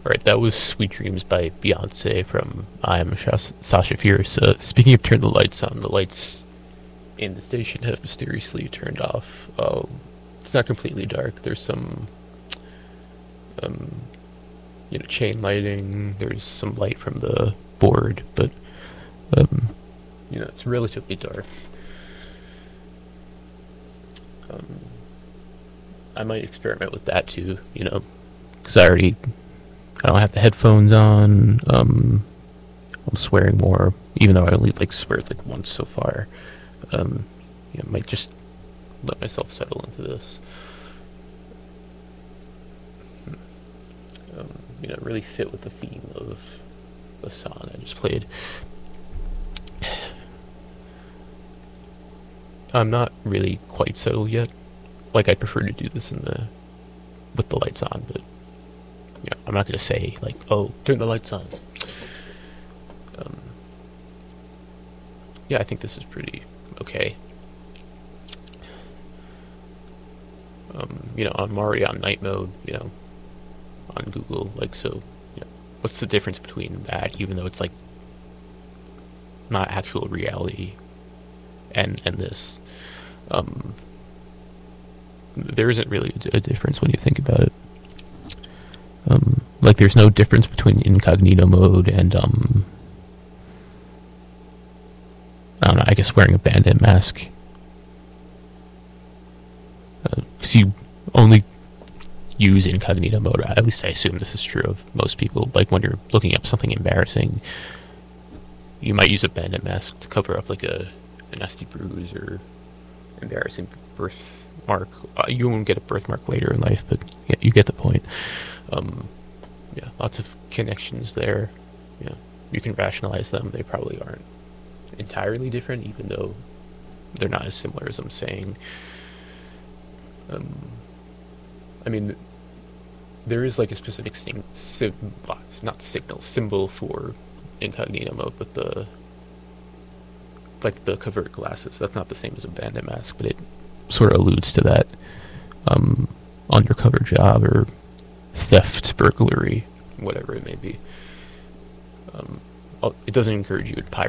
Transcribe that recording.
Alright, that was Sweet Dreams by Beyonce from I Am Sasha Fierce. Speaking of Turn the Lights On, the lights in the station have mysteriously turned off. It's not completely dark. There's some, um, chain lighting. There's some light from the board, but, um, it's relatively dark. Um, I might experiment with that too, because I don't have the headphones on. I'm swearing more, even though I only swear once so far. Might just let myself settle into this. Really fit with the theme of the song I just played. I'm not really quite settled yet. I prefer to do this with the lights on, but I'm not gonna say "Oh, turn the lights on." Um, yeah, I think this is pretty okay. I'm already on night mode. On Google. So, what's the difference between that, even though it's not actual reality, and this? Um, there isn't really a difference when you think about it. There's no difference between incognito mode and, I don't know, I guess wearing a bandit mask. Because you only use incognito mode, at least I assume this is true of most people. When you're looking up something embarrassing, you might use a bandit mask to cover up a nasty bruise or embarrassing birthmark. You won't get a birthmark later in life, but yeah, you get the point. Yeah, lots of connections there. Yeah, you can rationalize them. They probably aren't entirely different, even though they're not as similar as I'm saying. I mean, there is a specific not signal, symbol for incognito mode, but the covert glasses. That's not the same as a bandit mask, but it sort of alludes to that undercover job or theft, burglary, whatever it may be. It doesn't encourage you to pirate